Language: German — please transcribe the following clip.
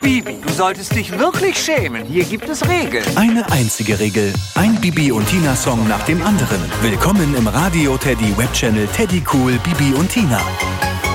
Bibi, du solltest dich wirklich schämen. Hier gibt es Regeln. Eine einzige Regel. Ein Bibi und Tina-Song nach dem anderen. Willkommen im Radio Teddy Webchannel Teddy Cool Bibi und Tina.